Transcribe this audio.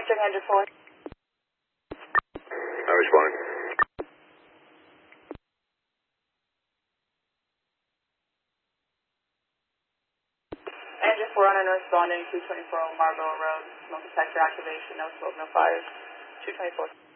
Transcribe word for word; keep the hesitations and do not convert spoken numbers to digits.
Answering engine four. I responded. Engine four on and responding, two twenty-four Marlboro Road, smoke detector activation, no smoke, no fires, two twenty-four.